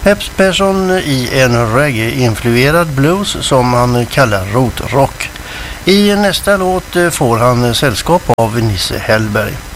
Peps Persson i en reggae-influerad blues som han kallar rotrock. I nästa låt får han sällskap av Nisse Hellberg.